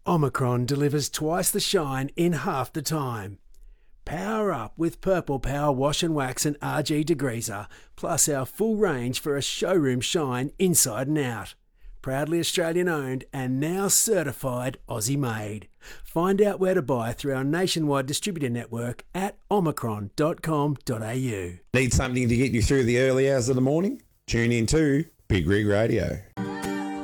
Omicron delivers twice the shine in half the time. Power up with Purple Power Wash and Wax and RG Degreaser, plus our full range for a showroom shine inside and out. Proudly Australian owned and now certified Aussie made. Find out where to buy through our nationwide distributor network at omicron.com.au. Need something to get you through the early hours of the morning? Tune in to Big Rig Radio.